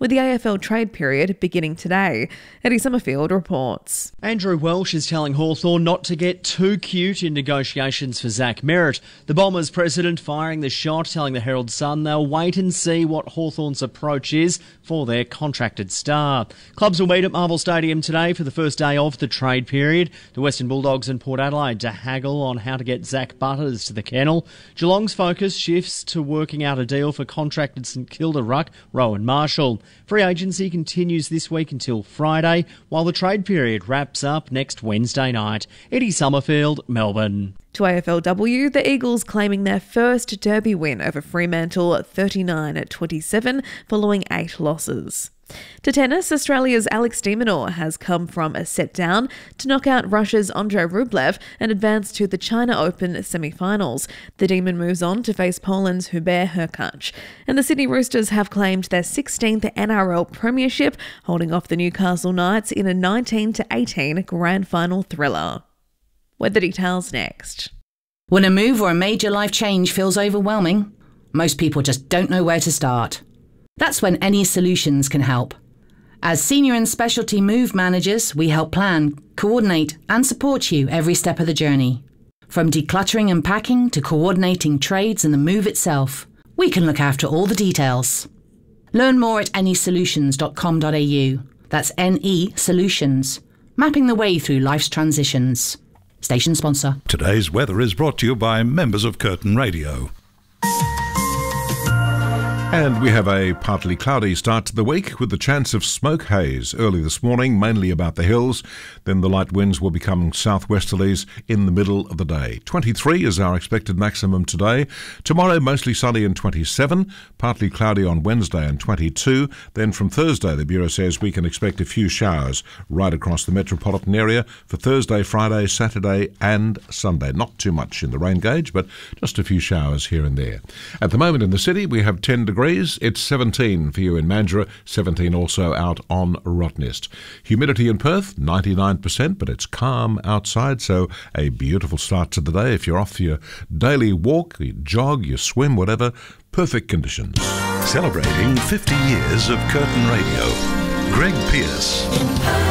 with the AFL trade period beginning today. Eddie Summerfield reports. Andrew Welsh is telling Hawthorn not to get too cute in negotiations for Zach Merritt. The Bombers president firing the shot, telling the Herald Sun they'll wait and see what Hawthorn's approach is for their contracted star. Clubs will meet at Marvel Stadium today for the first day of the trade period. The Western Bulldogs and Port Adelaide to haggle on how to get Zach Butters to the kennel. Geelong's focus shifts to working out a deal for contracted St Kilda ruck Rowan Marshall. Free agency continues this week until Friday, while the trade period wraps up next Wednesday night. Eddie Summerfield, Melbourne. To AFLW, the Eagles claiming their first derby win over Fremantle at 39-27 following 8 losses. To tennis, Australia's Alex de Minaur has come from a set down to knock out Russia's Andrei Rublev and advance to the China Open semi-finals. The Demon moves on to face Poland's Hubert Hurkacz. And the Sydney Roosters have claimed their 16th NRL premiership, holding off the Newcastle Knights in a 19-18 grand final thriller. Weather details next. When a move or a major life change feels overwhelming, most people just don't know where to start. That's when Any Solutions can help. As senior and specialty move managers, we help plan, coordinate and support you every step of the journey. From decluttering and packing to coordinating trades and the move itself, we can look after all the details. Learn more at anysolutions.com.au. That's NE Solutions, mapping the way through life's transitions. Station sponsor. Today's weather is brought to you by members of Curtin Radio. And we have a partly cloudy start to the week with the chance of smoke haze early this morning, mainly about the hills. Then the light winds will become southwesterlies in the middle of the day. 23 is our expected maximum today. Tomorrow, mostly sunny and 27. Partly cloudy on Wednesday and 22. Then from Thursday, the Bureau says we can expect a few showers right across the metropolitan area for Thursday, Friday, Saturday and Sunday. Not too much in the rain gauge, but just a few showers here and there. At the moment in the city, we have 10 degrees. It's 17 for you in Mandurah, 17 also out on Rottnest. Humidity in Perth, 99%, but it's calm outside, so a beautiful start to the day. If you're off your daily walk, your jog, your swim, whatever, perfect conditions. Celebrating 50 years of Curtin Radio. Greg Pearce.